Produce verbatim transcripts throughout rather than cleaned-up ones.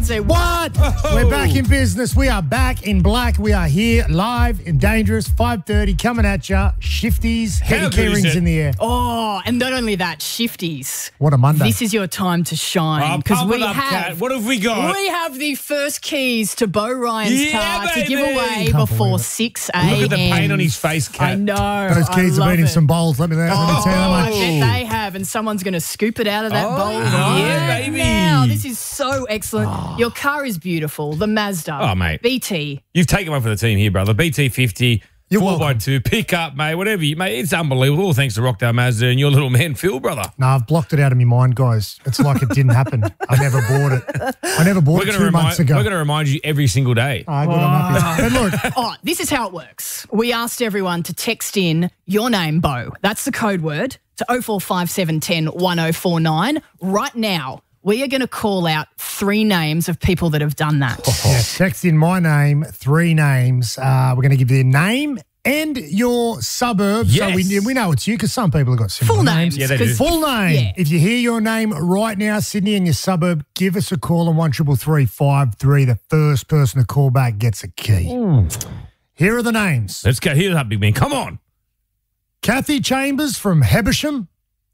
say What? Oh. We're back in business. We are back in black. We are here live in Dangerous, five thirty, coming at ya. Shifties, How heavy good is keyrings it? in the air. Oh, and not only that, shifties. What a Monday. This is your time to shine Oh, because pump we it up, have Kat. What have we got? we have the first keys to Bo Ryan's Yeah, car to give baby. away Can't before believe it. six a.m. Look at the pain on his face, Kat. I know. Those I keys have love been in it. some bowls. Let me, let me Oh, tell you how I much. bet they have, and someone's going to scoop it out of that Oh, bowl yeah, right baby. now. This is so excellent. Your car is beautiful. The Mazda. Oh, mate. B T. You've taken one for the team here, brother. B T fifty, You're four by welcome. two, pick up, mate, whatever you, mate. It's unbelievable. All thanks to Rockdale Mazda and your little man, Phil, brother. No, I've blocked it out of my mind, guys. It's like it didn't happen. I never bought it. I never bought We're it going two to months remind, ago. we're going to remind you every single day. Ah, good, I'm happy. But look, Oh, this is how it works. We asked everyone to text in your name, Bo. That's the code word to oh four five seven one zero one oh four nine. Right now, we are going to call out three names of people that have done that. yeah, text in my name, three names. Uh, we're going to give you a name and your suburb. So Yes. we, we know it's you because some people have got similar Full names. names. Yeah, they do. 'cause- Full name. Yeah. If you hear your name right now, Sydney, and your suburb, give us a call on one triple three five three. The first person to call back gets a key. Here are the names. Let's go. Here's up, big man. Come on. Kathy Chambers from Hebersham,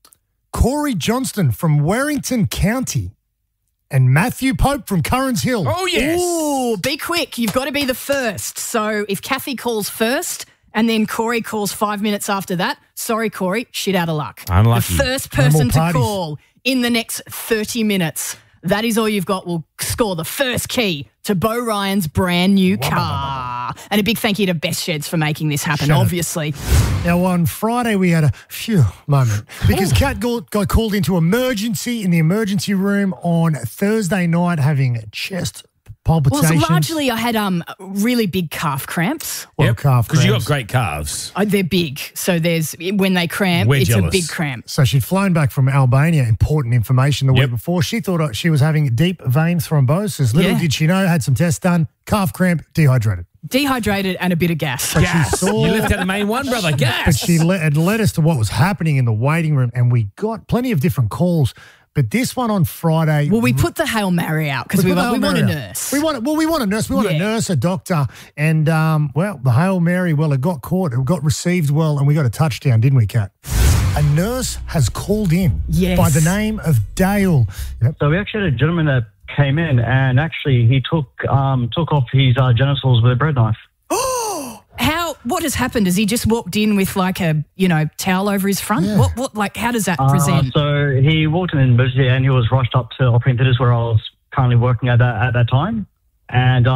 Corey Johnston from Warrington County, and Matthew Pope from Currans Hill. Oh, yes. Ooh, be quick. You've got to be the first. So if Kathy calls first and then Corey calls five minutes after that, sorry, Corey, shit out of luck. Unlucky. The first No more person to parties. call in the next thirty minutes, that is all you've got, will score the first key to Bo Ryan's brand new car. And a big thank you to Best Sheds for making this happen, Shut up. obviously. Now, on Friday, we had a phew moment because Kat got, got called into emergency in the emergency room on Thursday night having chest Well, palpitations. so largely I had um really big calf cramps. Well, calf Because you got cramps. great calves. Uh, they're big. So there's when they cramp, We're it's jealous. a big cramp. So she'd flown back from Albania, important information the Yep. week before. She thought she was having deep vein thrombosis. Little Yeah. did she know, had some tests done, calf cramp, dehydrated. Dehydrated and a bit of gas. Gas. saw- You left out the main one, brother. But Gas. she led, it led us to what was happening in the waiting room, and we got plenty of different calls. But this one on Friday, Well, we put the Hail Mary out because we, put the want, we Hail want a Mary out. nurse. We want well, we want a nurse. We want a Yeah. nurse, a doctor, and um, well, the Hail Mary. Well, it got caught. It got received well, and we got a touchdown, didn't we, Kat? A nurse has called in Yes. by the name of Dale. Yep. So we actually had a gentleman that came in, and actually he took um, took off his uh, genitals with a bread knife. How? What has happened? Has he just walked in with like a you know towel over his front? Yeah. What? What? Like how does that Uh, present? so he walked in an emergency, and he was rushed up to operating theatres where I was currently working at that at that time, and.